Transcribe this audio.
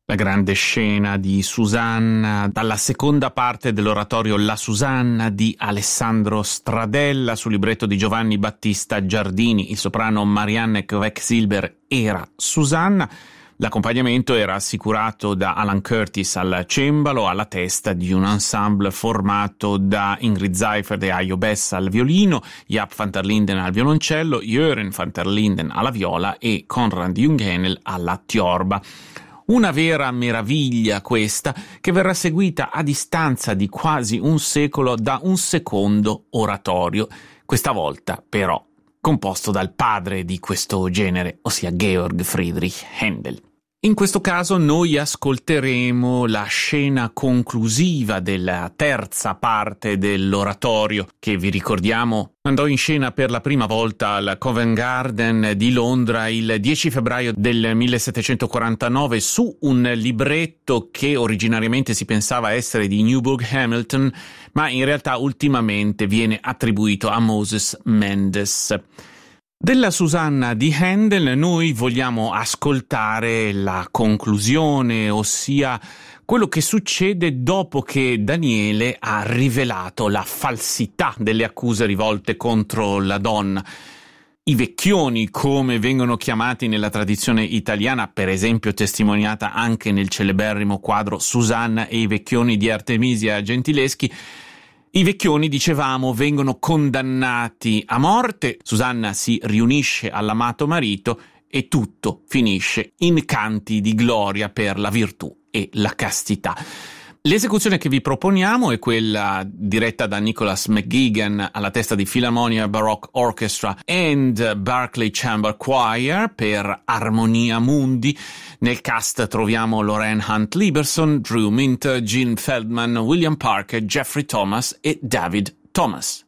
La grande scena di Susanna, dalla seconda parte dell'oratorio La Susanna di Alessandro Stradella, sul libretto di Giovanni Battista Giardini. Il soprano Marianne Quecksilber era Susanna. L'accompagnamento era assicurato da Alan Curtis al cembalo, alla testa di un ensemble formato da Ingrid Seifert e Ayo Bessa al violino, Jaap van der Linden al violoncello, Jørgen van der Linden alla viola e Konrad Junghänel alla tiorba. Una vera meraviglia questa, che verrà seguita a distanza di quasi un secolo da un secondo oratorio, questa volta però composto dal padre di questo genere, ossia Georg Friedrich Händel. In questo caso noi ascolteremo la scena conclusiva della terza parte dell'oratorio, che vi ricordiamo andò in scena per la prima volta al Covent Garden di Londra il 10 febbraio del 1749 su un libretto che originariamente si pensava essere di Newburgh Hamilton, ma in realtà ultimamente viene attribuito a Moses Mendes. Della Susanna di Händel noi vogliamo ascoltare la conclusione, ossia quello che succede dopo che Daniele ha rivelato la falsità delle accuse rivolte contro la donna. I vecchioni, come vengono chiamati nella tradizione italiana, per esempio testimoniata anche nel celeberrimo quadro Susanna e i vecchioni di Artemisia Gentileschi, i vecchioni, dicevamo, vengono condannati a morte, Susanna si riunisce all'amato marito e tutto finisce in canti di gloria per la virtù e la castità. L'esecuzione che vi proponiamo è quella diretta da Nicholas McGuigan alla testa di Philharmonia Baroque Orchestra and Berkeley Chamber Choir per Armonia Mundi. Nel cast troviamo Lorraine Hunt Lieberson, Drew Minter, Gene Feldman, William Parker, Jeffrey Thomas e David Thomas.